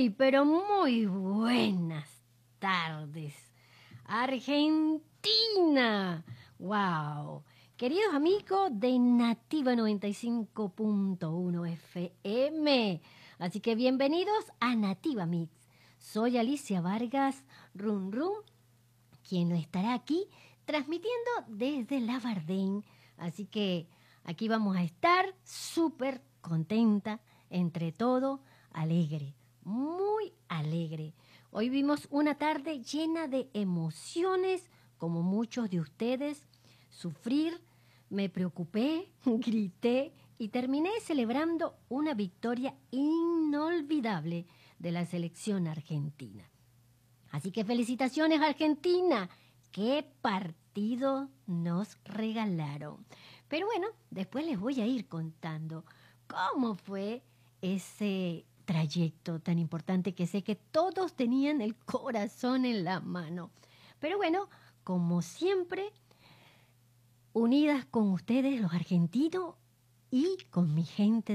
Pero muy buenas tardes. Argentina. ¡Wow! Queridos amigos de Nativa 95.1 FM. Así que bienvenidos a Nativa Mix. Soy Alicia Vargas Rum Rum, quien lo estará aquí transmitiendo desde La Bardén. Así que aquí vamos a estar súper contenta, entre todo, alegre, muy alegre. Hoy vimos una tarde llena de emociones, como muchos de ustedes. Sufrir, me preocupé, grité y terminé celebrando una victoria inolvidable de la selección argentina. Así que felicitaciones, Argentina. ¡Qué partido nos regalaron! Pero bueno, después les voy a ir contando cómo fue ese trayecto tan importante que sé que todos tenían el corazón en la mano. Pero bueno, como siempre, unidas con ustedes los argentinos y con mi gente